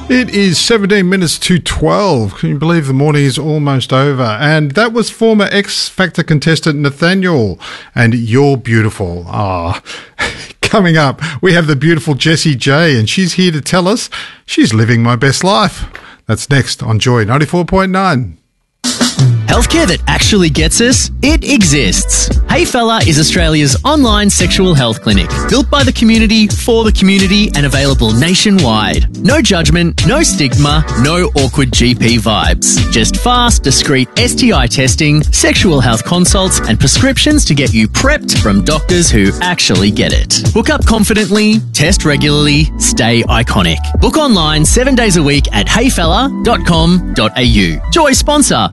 It is 17 minutes to 12. Can you believe the morning is almost over? And that was former X Factor contestant Nathaniel. And You're Beautiful. Coming up, we have the beautiful Jessie J, and she's here to tell us she's living my best life. That's next on Joy 94.9. Healthcare that actually gets us? It exists. Hey Fella is Australia's online sexual health clinic, built by the community, for the community, and available nationwide. No judgment, no stigma, no awkward GP vibes. Just fast, discreet STI testing, sexual health consults, and prescriptions to get you prepped from doctors who actually get it. Book up confidently, test regularly, stay iconic. Book online 7 days a week at heyfella.com.au. Joy sponsor.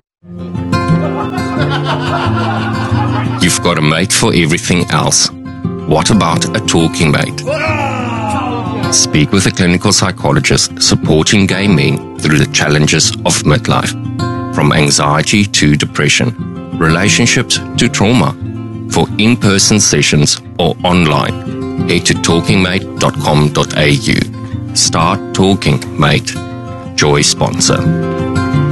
You've got a mate for everything else. What about a talking mate? Speak with a clinical psychologist supporting gay men through the challenges of midlife, from anxiety to depression, relationships to trauma. For in-person sessions or online, head to talkingmate.com.au. Start talking, mate. Joy sponsor.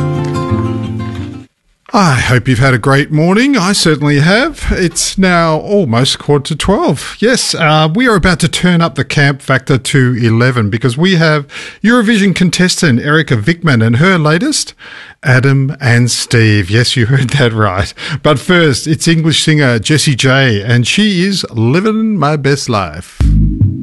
I hope you've had a great morning. I certainly have. It's now almost 11:45. Yes, we are about to turn up the camp factor to 11 because we have Eurovision contestant Erika Vickman and her latest, Adam and Steve. Yes, you heard that right. But first, it's English singer Jessie J, and she is living my best life.